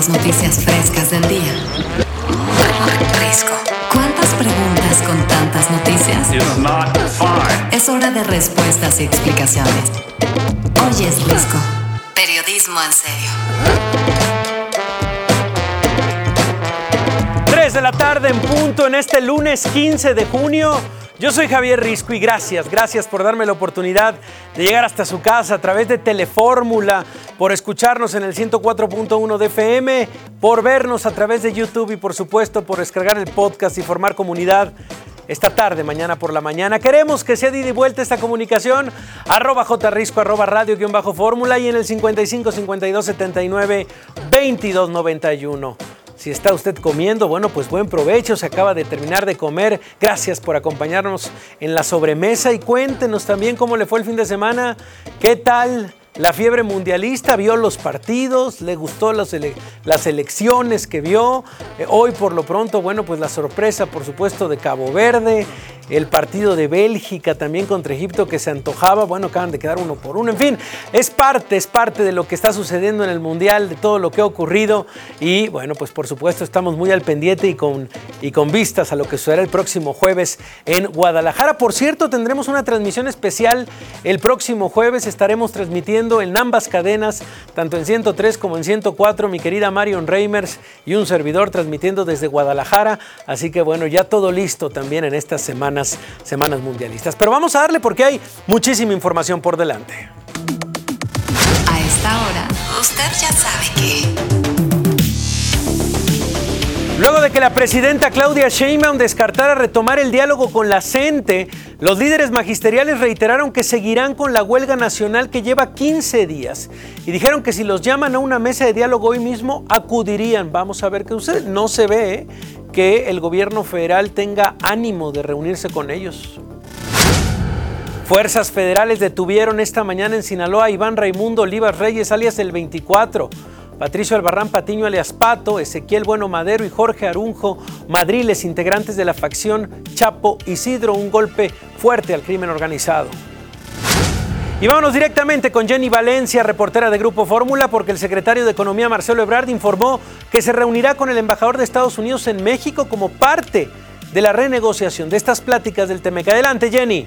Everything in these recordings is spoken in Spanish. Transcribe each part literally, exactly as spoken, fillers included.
Noticias frescas del día. Risco. ¿Cuántas preguntas con tantas noticias? It's not fine. Es hora de respuestas y explicaciones. Hoy es Risco. Periodismo en serio. tres de la tarde en punto en este lunes quince de junio. Yo soy Javier Risco y gracias, gracias por darme la oportunidad de llegar hasta su casa a través de Telefórmula, por escucharnos en el ciento cuatro punto uno de F M, por vernos a través de YouTube y por supuesto por descargar el podcast y formar comunidad esta tarde, mañana por la mañana. Queremos que sea de ida y vuelta esta comunicación, arroba jrisco, arroba radio guión bajo fórmula y en el cincuenta y cinco, cincuenta y dos, setenta y nueve, veintidós, noventa y uno. Si está usted comiendo, bueno, pues buen provecho, se acaba de terminar de comer. Gracias por acompañarnos en la sobremesa y cuéntenos también cómo le fue el fin de semana. ¿Qué tal la fiebre mundialista? ¿Vio los partidos? ¿Le gustó las, ele- las elecciones que vio? Eh, hoy por lo pronto, bueno, pues la sorpresa, por supuesto, de Cabo Verde. El partido de Bélgica también contra Egipto que se antojaba, bueno, acaban de quedar uno por uno. En fin, es parte, es parte de lo que está sucediendo en el Mundial, de todo lo que ha ocurrido. Y bueno, pues por supuesto estamos muy al pendiente y con, y con vistas a lo que sucederá el próximo jueves en Guadalajara. Por cierto, tendremos una transmisión especial el próximo jueves. Estaremos transmitiendo en ambas cadenas, tanto en ciento tres como en ciento cuatro, mi querida Marion Reimers y un servidor transmitiendo desde Guadalajara. Así que bueno, ya todo listo también en estas semanas. Semanas mundialistas. Pero vamos a darle porque hay muchísima información por delante. A esta hora, usted ya sabe que... Luego de que la presidenta Claudia Sheinbaum descartara retomar el diálogo con la CENTE, los líderes magisteriales reiteraron que seguirán con la huelga nacional que lleva quince días y dijeron que si los llaman a una mesa de diálogo hoy mismo, acudirían. Vamos a ver qué sucede. No se ve ¿eh? que el gobierno federal tenga ánimo de reunirse con ellos. Fuerzas federales detuvieron esta mañana en Sinaloa a Iván Raimundo Olivas Reyes, alias el veinticuatro, Patricio Albarrán Patiño, alias Pato, Ezequiel Bueno Madero y Jorge Arunjo Madriles, integrantes de la facción Chapo Isidro, un golpe fuerte al crimen organizado. Y vámonos directamente con Jenny Valencia, reportera de Grupo Fórmula, porque el secretario de Economía, Marcelo Ebrard, informó que se reunirá con el embajador de Estados Unidos en México como parte de la renegociación de estas pláticas del T M E C. Adelante, Jenny.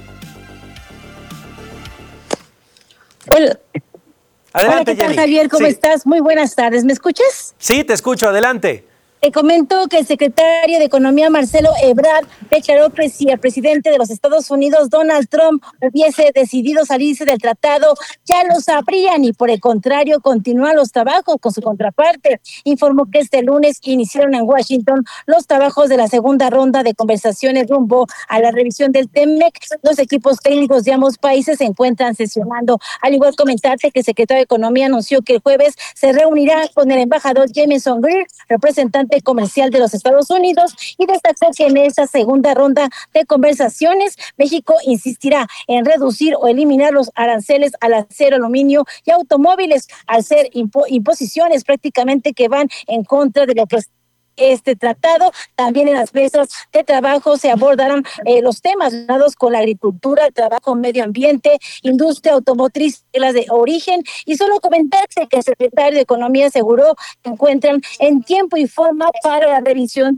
Hola. Adelante, Hola, ¿qué tal, Jenny? Javier? ¿Cómo Sí. estás? Muy buenas tardes. ¿Me escuchas? Sí, te escucho, adelante. Te comento que el secretario de Economía, Marcelo Ebrard, declaró que si el presidente de los Estados Unidos, Donald Trump, hubiese decidido salirse del tratado, ya lo sabrían y por el contrario, continúan los trabajos con su contraparte. Informó que este lunes iniciaron en Washington los trabajos de la segunda ronda de conversaciones rumbo a la revisión del T M E C. Los equipos técnicos de ambos países se encuentran sesionando. Al igual, comentarte que el secretario de Economía anunció que el jueves se reunirá con el embajador Jameson Greer, representante comercial de los Estados Unidos, y destacó que en esa segunda ronda de conversaciones México insistirá en reducir o eliminar los aranceles al acero, aluminio y automóviles, al ser impo- imposiciones prácticamente que van en contra de lo que es este tratado. También en las mesas de trabajo se abordarán eh, los temas relacionados con la agricultura, el trabajo, medio ambiente, industria automotriz, reglas de origen. Y solo comentarse que el secretario de Economía aseguró que encuentran en tiempo y forma para la revisión